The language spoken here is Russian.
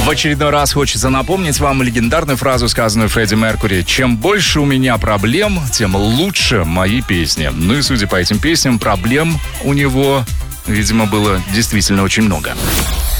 В очередной раз хочется напомнить вам легендарную фразу, сказанную Фредди Меркьюри: «Чем больше у меня проблем, тем лучше мои песни». Ну и судя по этим песням, проблем у него, видимо, было действительно очень много.